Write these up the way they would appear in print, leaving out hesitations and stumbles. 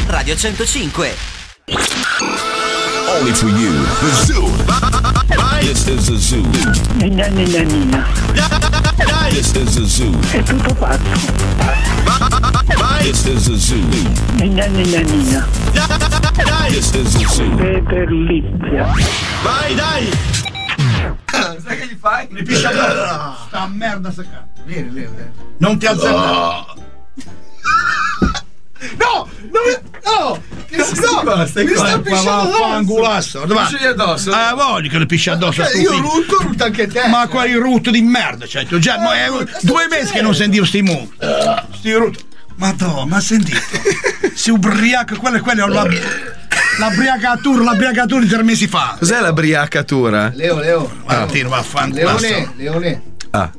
Radio 105. Only for you, the zoo. This is the zoo. Nina. This is the zoo. È tutto fatto. This is the zoo. Nina. This is the zoo. Peterlizia. Vai, dai! Sai che gli fai? Mi piscia addosso. Sta merda secca. Vieni, Leo. Non ti alzare. No! Che stai Mi sta pisciando addosso. addosso? Voglio che le pisci addosso. Io rutto anche te. Ma quei rutto di merda, cioè, già, ma è 2 mesi che non sentivo sti mu. Sti rutto. Madonna, ma sentito? Si ubriaca, quella è l'abbriacatura di 3 mesi fa. Cos'è la briacatura? Leo. Guarda, vaffanculo. Leone. Ah.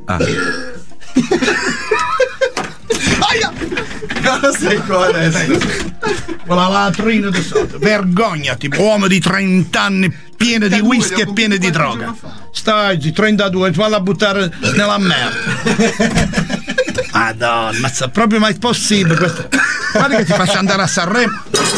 Aia! Cosa sei qua adesso? Con la latrina di sotto. Vergognati, uomo di 30 anni pieno di whisky e pieno di droga. Stai 32, valla a buttare nella merda. Madonna, ma proprio mai possibile questo. Guarda che ti faccio andare a Sanremo.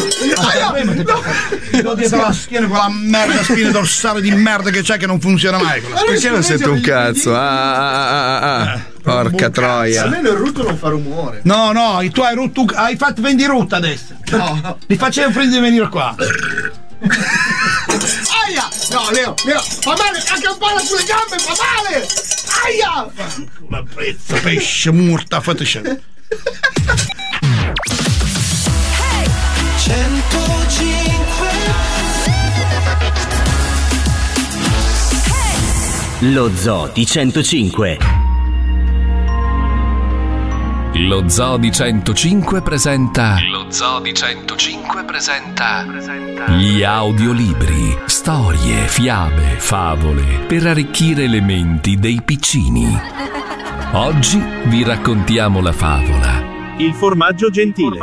Ti do dietro la schiena quella merda, spina dorsale di merda che c'è che non funziona mai. Perché non sento un cazzo? Porca troia. Almeno il rutto non fa rumore. No, tu hai rutto, hai fatto vendi rutta adesso. No. Li facevo prima di venire qua. Aia! No, Leo, fa male, anche un po' sulle gambe, fa male! Aia! La prezza, pesce, murta, fate scena. 105. Lo Zoo di 105. Lo Zoo di 105 presenta gli audiolibri, storie, fiabe, favole per arricchire le menti dei piccini. Oggi vi raccontiamo la favola Il formaggio gentile.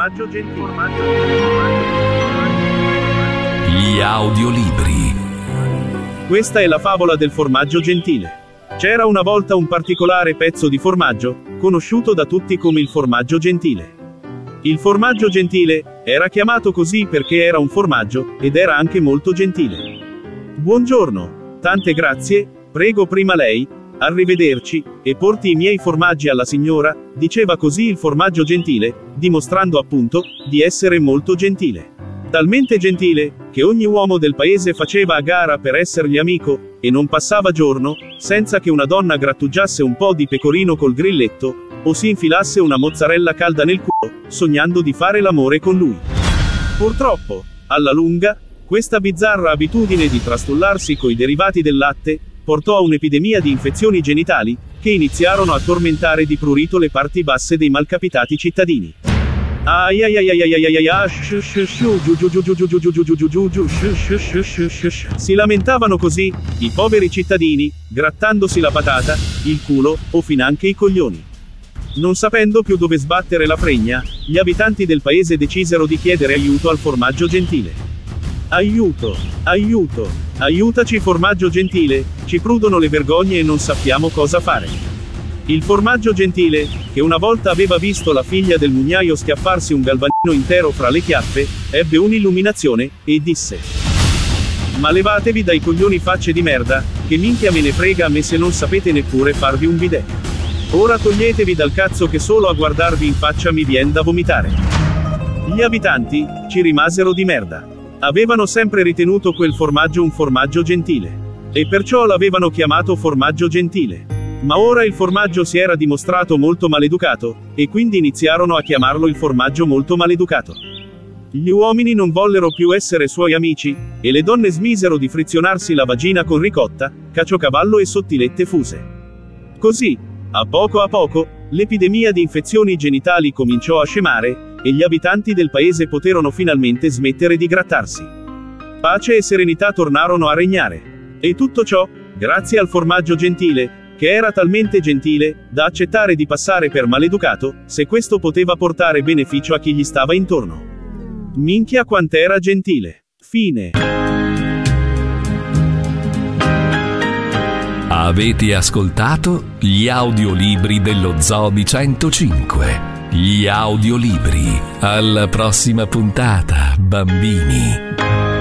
Gli audiolibri. Questa è la favola del formaggio gentile. C'era una volta un particolare pezzo di formaggio, conosciuto da tutti come il formaggio gentile. Il formaggio gentile era chiamato così perché era un formaggio, ed era anche molto gentile. Buongiorno, tante grazie, prego prima lei, arrivederci, e porti i miei formaggi alla signora, diceva così il formaggio gentile, dimostrando appunto di essere molto gentile. Talmente gentile, che ogni uomo del paese faceva a gara per essergli amico, e non passava giorno, senza che una donna grattugiasse un po' di pecorino col grilletto, o si infilasse una mozzarella calda nel culo, sognando di fare l'amore con lui. Purtroppo, alla lunga, questa bizzarra abitudine di trastullarsi coi derivati del latte, portò a un'epidemia di infezioni genitali, che iniziarono a tormentare di prurito le parti basse dei malcapitati cittadini. Si lamentavano così, i poveri cittadini, grattandosi la patata, il culo, o finanche i coglioni. Non sapendo più dove sbattere la fregna, gli abitanti del paese decisero di chiedere aiuto al formaggio gentile. Aiuto, aiutaci formaggio gentile, ci prudono le vergogne e non sappiamo cosa fare. Il formaggio gentile, che una volta aveva visto la figlia del mugnaio schiaffarsi un galvanino intero fra le chiappe, ebbe un'illuminazione, e disse: ma levatevi dai coglioni facce di merda, che minchia me ne frega a me se non sapete neppure farvi un bidet. Ora toglietevi dal cazzo che solo a guardarvi in faccia mi vien da vomitare. Gli abitanti ci rimasero di merda. Avevano sempre ritenuto quel formaggio un formaggio gentile. E perciò l'avevano chiamato formaggio gentile. Ma ora il formaggio si era dimostrato molto maleducato, e quindi iniziarono a chiamarlo il formaggio molto maleducato. Gli uomini non vollero più essere suoi amici, e le donne smisero di frizionarsi la vagina con ricotta, caciocavallo e sottilette fuse. Così, a poco, l'epidemia di infezioni genitali cominciò a scemare, e gli abitanti del paese poterono finalmente smettere di grattarsi. Pace e serenità tornarono a regnare. E tutto ciò, grazie al formaggio gentile, che era talmente gentile, da accettare di passare per maleducato, se questo poteva portare beneficio a chi gli stava intorno. Minchia quant'era gentile. Fine. Avete ascoltato gli audiolibri dello Zoo di 105. Gli audiolibri. Alla prossima puntata, bambini.